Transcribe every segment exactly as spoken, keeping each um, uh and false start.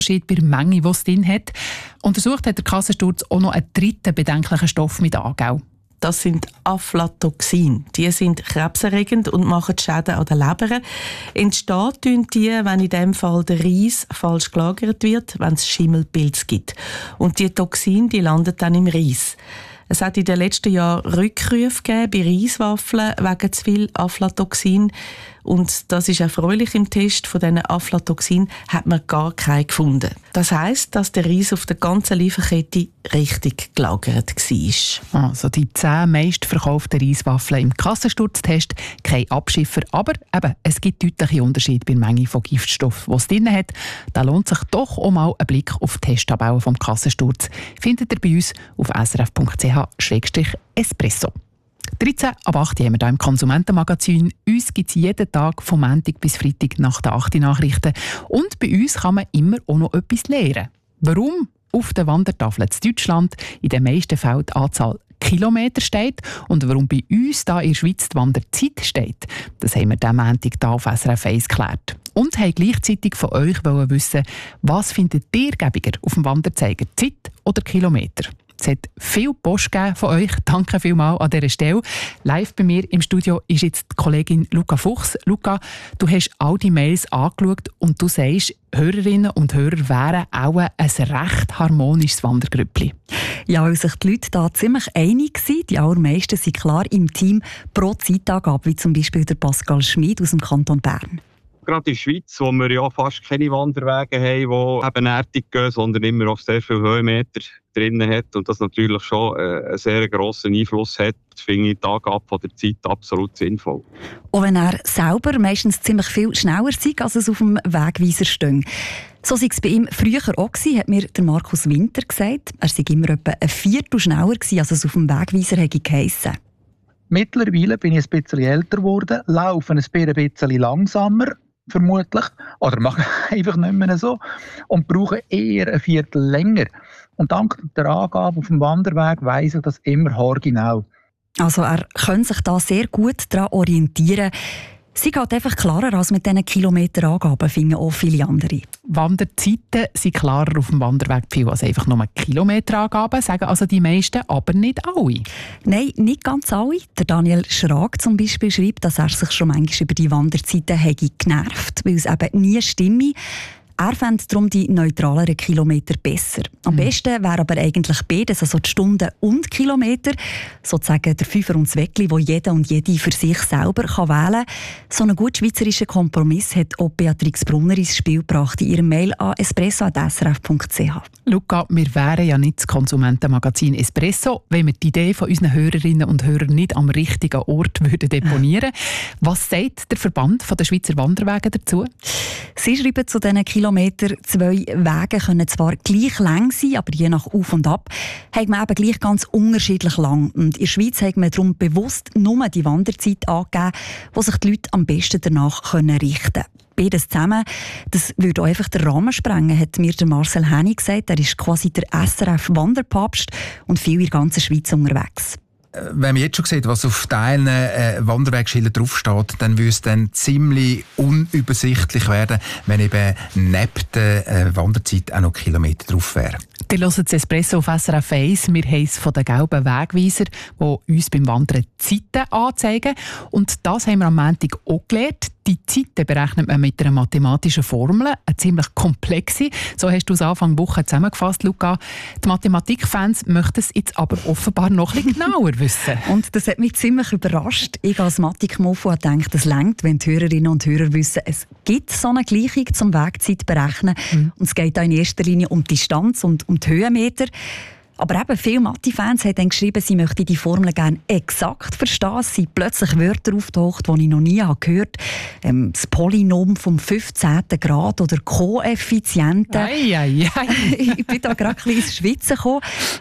Unterschied bei der Menge, die es drin hat. Untersucht hat der Kassensturz auch noch einen dritten bedenklichen Stoff mit Aargau. Das sind Aflatoxine. Die sind krebserregend und machen Schäden an der Leber. Entsteht die, wenn in diesem Fall der Reis falsch gelagert wird, wenn es Schimmelpilz gibt. Und die Toxine, die landen dann im Reis. Es hat in den letzten Jahren Rückrufe gegeben bei Reiswaffeln wegen zu viel Aflatoxin. Und das ist erfreulich. Im Test von diesen Aflatoxin hat man gar keinen gefunden. Das heisst, dass der Reis auf der ganzen Lieferkette richtig gelagert war. Also die zehn meistverkauften Reiswaffeln im Kassensturztest, kein Abschiffer, aber eben, es gibt deutliche Unterschiede bei der Menge von Giftstoff, die es drin hat. Da lohnt sich doch auch mal ein Blick auf die Testtabelle vom Kassensturz. Findet ihr bei uns auf s r f punkt c h slash espresso. dreizehn ab acht haben wir hier im Konsumentenmagazin. Uns gibt es jeden Tag von Montag bis Freitag nach den acht Nachrichten. Und bei uns kann man immer auch noch etwas lernen. Warum auf der Wandertafel in Deutschland in den meisten Fällen die Anzahl Kilometer steht und warum bei uns da in der Schweiz die Wanderzeit steht, das haben wir diesen Montag hier auf S R F eins geklärt. Und haben gleichzeitig von euch wissen, was findet ihr gäbiger auf dem Wanderzeiger, Zeit oder Kilometer? Es hat viel Post gegeben von euch. Danke vielmals an dieser Stelle. Live bei mir im Studio ist jetzt die Kollegin Luca Fuchs. Luca, du hast all die Mails angeschaut und du sagst, Hörerinnen und Hörer wären auch ein recht harmonisches Wandergrüppli. Ja, weil sich die Leute da ziemlich einig sind. Die allermeisten sind klar im Team pro Zeitangabe, wie zum Beispiel der Pascal Schmid aus dem Kanton Bern. Gerade in der Schweiz, wo wir ja fast keine Wanderwege haben, die ebenerdig gehen, sondern immer auf sehr viele Höhenmeter drin hat und das natürlich schon äh, einen sehr grossen Einfluss hat, finde ich die Angabe von der Zeit absolut sinnvoll. Auch wenn er selber meistens ziemlich viel schneller ist, als es auf dem Wegweiser steht. So war es bei ihm früher auch, hat mir der Markus Winter gesagt. Er sei immer etwa ein Viertel schneller gewesen, als es auf dem Wegweiser hätte geheissen. Mittlerweile bin ich ein bisschen älter geworden, laufe ein bisschen langsamer, vermutlich, oder mache einfach nicht mehr so und brauche eher ein Viertel länger. Und dank der Angabe auf dem Wanderweg weiss ich das immer haargenau. Also er kann sich da sehr gut daran orientieren. Sie geht einfach klarer als mit diesen Kilometerangaben, finden auch viele andere. Wanderzeiten sind klarer auf dem Wanderweg viel als einfach nur Kilometerangaben, sagen also die meisten, aber nicht alle. Nein, nicht ganz alle. Der Daniel Schrag zum Beispiel schreibt, dass er sich schon manchmal über die Wanderzeiten hätte genervt, weil es eben nie stimme. Er fände darum die neutraleren Kilometer besser. Am mhm. besten wäre aber eigentlich beides, also die Stunden und Kilometer, sozusagen der Fünfer und das Weckli, wo jeder und jede für sich selber kann wählen kann. So einen gut schweizerischen Kompromiss hat auch Beatrix Brunner ins Spiel gebracht in ihrem Mail an espresso punkt s r f punkt c h. Luca, wir wären ja nicht das Konsumentenmagazin Espresso, wenn wir die Idee von unseren Hörerinnen und Hörern nicht am richtigen Ort würden deponieren. Was sagt der Verband der Schweizer Wanderwege dazu? Sie schreiben zu diesen Kilometern, zwei Wege können zwar gleich lang sein, aber je nach Auf und Ab hat man eben gleich ganz unterschiedlich lang. Und in der Schweiz hat man darum bewusst nur die Wanderzeit angegeben, wo sich die Leute am besten danach können richten können. Beides zusammen, das würde auch einfach den Rahmen sprengen, hat mir der Marcel Hennig gesagt. Er ist quasi der S R F-Wanderpapst und viel in der ganzen Schweiz unterwegs. Wenn man jetzt schon sieht, was auf Teilen äh, Wanderwegschildern draufsteht, dann würde es dann ziemlich unübersichtlich werden, wenn eben neben der äh, Wanderzeit auch noch Kilometer drauf wären. Ihr hört das Espresso auf S R F eins. Wir haben es von den gelben Wegweisern, die uns beim Wandern Zeiten anzeigen. Und das haben wir am Montag auch gelernt. Die Zeiten berechnet man mit einer mathematischen Formel, eine ziemlich komplexe. So hast du es Anfang Woche zusammengefasst, Luca. Die Mathematikfans möchten es jetzt aber offenbar noch ein bisschen genauer wissen. Und das hat mich ziemlich überrascht. Ich als Mathik-Mofo denke, es reicht, wenn die Hörerinnen und Hörer wissen, es gibt so eine Gleichung zum Wegzeit berechnen. Mhm. Und es geht da in erster Linie um die Distanz und um die Höhenmeter. Aber eben viele Mathe-Fans haben dann geschrieben, sie möchten die Formel gerne exakt verstehen. Es sind plötzlich Wörter auftaucht, die ich noch nie gehört habe. Ähm, das Polynom vom fünfzehnten Grad oder Koeffizienten. Ei, ei, ei. Ich bin da gerade ein bisschen ins Schwitzen gekommen.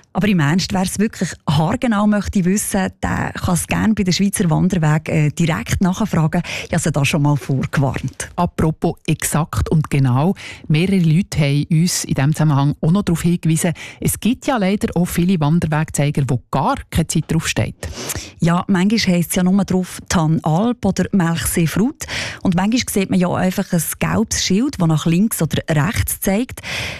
Aber im Ernst, wer es wirklich haargenau möchte wissen, der kann es gerne bei den Schweizer Wanderwegen äh, direkt nachfragen. Ich habe sie da schon mal vorgewarnt. Apropos exakt und genau, mehrere Leute haben uns in diesem Zusammenhang auch noch darauf hingewiesen, es gibt ja leider auch viele Wanderwegzeiger, wo gar keine Zeit draufsteht. Ja, manchmal heisst es ja nur drauf Tannalp oder Melchseefrutt. Und manchmal sieht man ja einfach ein gelbes Schild, das nach links oder rechts zeigt.